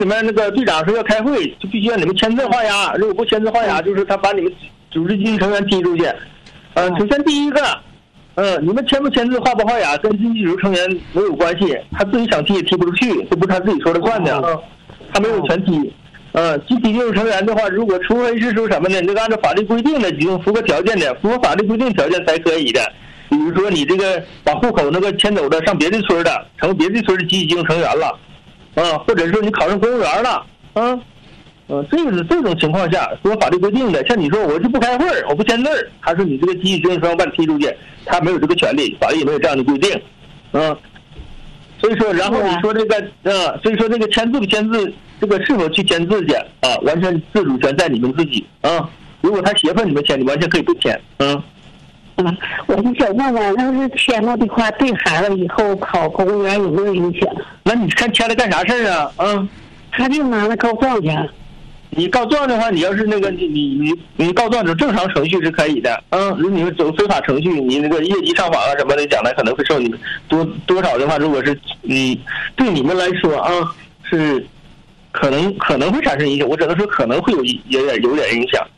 你们那个队长说要开会，就必须让你们签字画押，如果不签字画押，就是他把你们组织经济成员踢出去。首先第一个，你们签不签字画不画押跟经济组织成员没有关系，他自己想踢也踢不出去，这不是他自己说了算的，他没有权踢。集体技术成员的话，如果除非是说什么呢？这个按照法律规定的，已经符合条件的，符合法律规定条件才可以的。比如说你这个把户口那个迁走的上别的村的，成别的村的集体技术成员了，或者说你考上公务员了，这种情况下符合法律规定的。像你说我就不开会，我不签字，他说你这个集体技术成员把你踢出去，他没有这个权利，法律也没有这样的规定，所以说，然后你说这个，所以说这个签字不签字，这个是否去签字去完全自主权在你们自己如果他胁迫你们签，你完全可以不签我就想问问，要是签了的话，对孩子以后考公务员有没有影响？ 那你看签了干啥事啊？ 他就拿了告状去。 你告状的话，你要是那个你告状走正常程序是可以的，如果你们走非法程序，你那个业绩上访什么的，将来可能会受你们多少的话，如果是对你们来说是可能会产生影响，我只能说可能会有点影响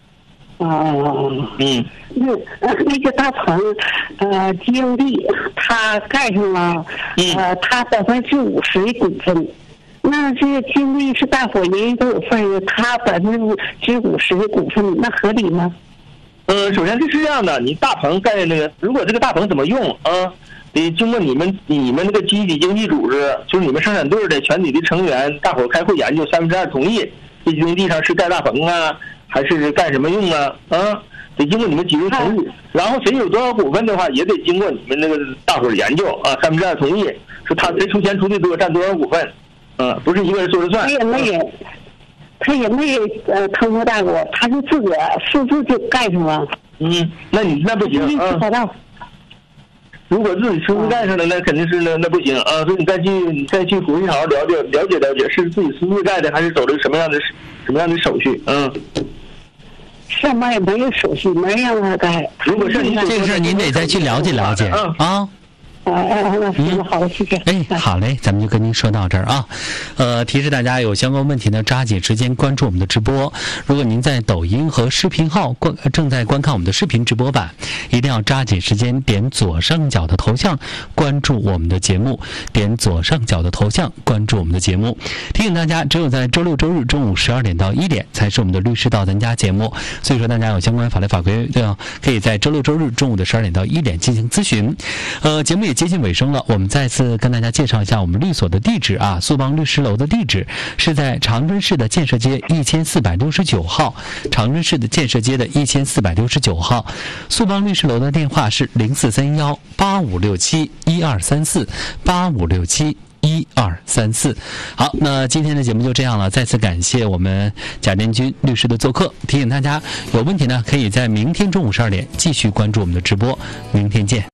那个大棚经地他盖上了他50%的股份。那这个经历是大伙人人都有份儿，他50%的股份，那合理吗？ 首先是这样的，你大棚盖那个，如果这个大棚怎么用得经过你们那个集体经济组织，就是你们生产队的全体的成员，大伙开会研究2/3同意，这经地上是盖大棚还是干什么用得经过你们集中同意，然后谁有多少股份的话，也得经过你们那个大伙研究3/2同意，说他谁出钱出的多，占多少股份。不是一个人说了算。他也没通过大伙，他是自个私自就盖上了。那不行如果自己私自盖上了，那肯定是那不行所以你再去回去好好了解，是自己私自盖的，还是走了什么样的手续上面也没有手续，没让他盖。 如果是这个事您得再去了解好的，谢谢。 好嘞，咱们就跟您说到这儿提示大家有相关问题呢，抓紧时间关注我们的直播。如果您在抖音和视频号正在观看我们的视频直播版，一定要抓紧时间点左上角的头像关注我们的节目，点左上角的头像关注我们的节目。提醒大家，只有在周六周日中午12点到1点才是我们的律师到咱家节目，所以说大家有相关法律法规可以在周六周日中午的12点到1点进行咨询。节目也接近尾声了，我们再次跟大家介绍一下我们律所的地址苏邦律师楼的地址是在长春市的建设街1469号，长春市的建设街的1469号。苏邦律师楼的电话是04318567123485671234。好，那今天的节目就这样了，再次感谢我们贾建军律师的做客。提醒大家有问题呢，可以在明天中午12点继续关注我们的直播，明天见。